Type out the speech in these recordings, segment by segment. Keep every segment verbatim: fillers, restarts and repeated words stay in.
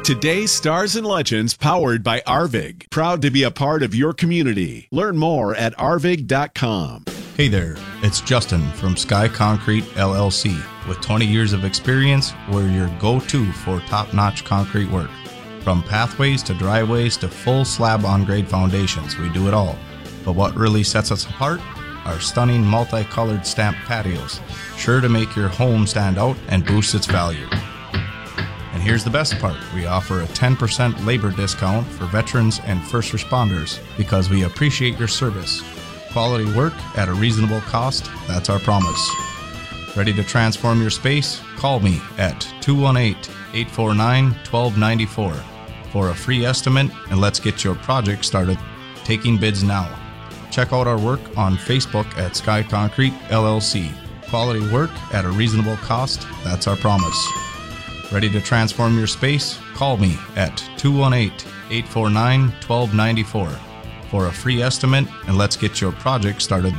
Today's Stars and Legends, powered by Arvig. Proud to be a part of your community. Learn more at arvig dot com. Hey there, it's Justin from Sky Concrete L L C. With twenty years of experience, we're your go-to for top-notch concrete work. From pathways to driveways to full slab on-grade foundations, we do it all. But what really sets us apart? Our stunning multicolored stamped patios, sure to make your home stand out and boost its value. And here's the best part, we offer a ten percent labor discount for veterans and first responders because we appreciate your service. Quality work at a reasonable cost, that's our promise. Ready to transform your space? Call me at two one eight, eight four nine, one two nine four for a free estimate, and let's get your project started. Taking bids now. Check out our work on Facebook at Sky Concrete L L C. Quality work at a reasonable cost, that's our promise. Ready to transform your space? Call me at two one eight, eight four nine, one two nine four for a free estimate, and let's get your project started.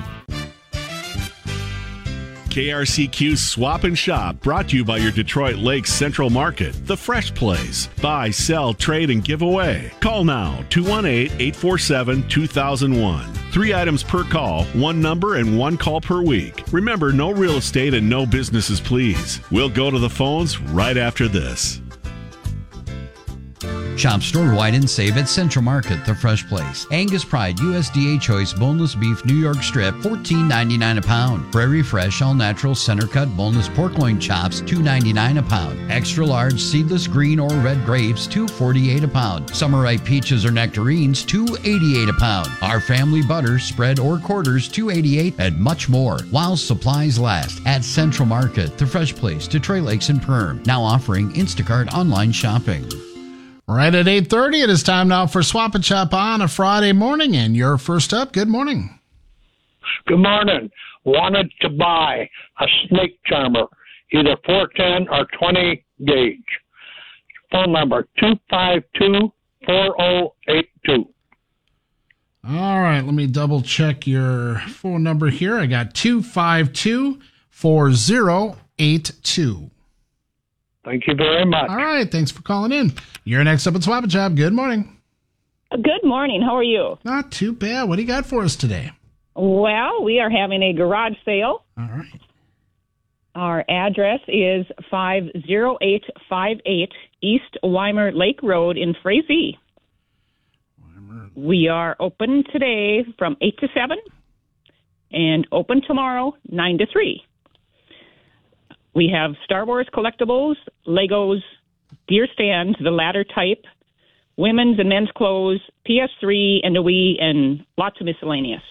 K R C Q Swap and Shop, brought to you by your Detroit Lakes Central Market, the Fresh Place. Buy, sell, trade, and give away. Call now, two one eight, eight four seven, two thousand one. Three items per call, one number, and one call per week. Remember, no real estate and no businesses, please. We'll go to the phones right after this. Shop store-wide and save at Central Market, the Fresh Place. Angus Pride U S D A Choice Boneless Beef New York Strip, fourteen ninety-nine a pound. Prairie Fresh All Natural Center Cut Boneless Pork Loin Chops, two ninety-nine a pound. Extra Large Seedless Green or Red Grapes, two forty-eight a pound. Summer Ripe Peaches or Nectarines, two eighty-eight a pound. Our Family Butter, Spread or Quarters, two eighty-eight, and much more. While supplies last at Central Market, the Fresh Place, Detroit Lakes and Perm. Now offering Instacart online shopping. Right at eight thirty, it is time now for Swap and Shop on a Friday morning. And you're first up. Good morning. Good morning. Wanted to buy a snake charmer, either four ten or twenty gauge. Phone number two five two, four zero eight two. All right, let me double check your phone number here. I got two five two, four zero eight two. Thank you very much. All right, thanks for calling in. You're next up at Swap and Shop. Good morning. Good morning. How are you? Not too bad. What do you got for us today? Well, we are having a garage sale. All right. Our address is five oh eight five eight East Weimer Lake Road in Frazee. Weimer. We are open today from eight to seven and open tomorrow nine to three. We have Star Wars collectibles, Legos, deer stands, the ladder type, women's and men's clothes, P S three and a Wii, and lots of miscellaneous.